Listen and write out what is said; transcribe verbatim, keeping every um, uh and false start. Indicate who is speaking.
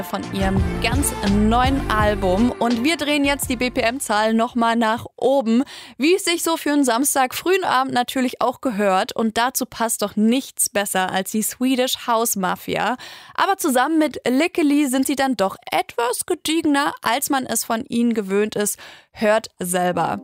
Speaker 1: von ihrem ganz neuen Album. Und wir drehen jetzt die B P M-Zahl nochmal nach oben, wie es sich so für einen Samstag frühen Abend natürlich auch gehört. Und dazu passt doch nichts besser als die Swedish House Mafia. Aber zusammen mit Lickely sind sie dann doch etwas gediegener, als man es von ihnen gewöhnt ist. Hört selber.